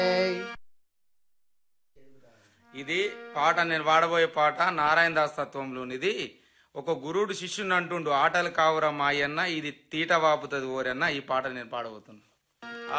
ఇది పాట నేను పాడబోయే పాట నారాయణ దాస్ తత్వంలోనిది. ఒక గురుడు శిష్యుని అంటుండు, ఆటలు కావురా మాయన్న, ఇది తీట వాపుతుంది ఓరన్న. ఈ పాట నేను పాడబోతున్నా.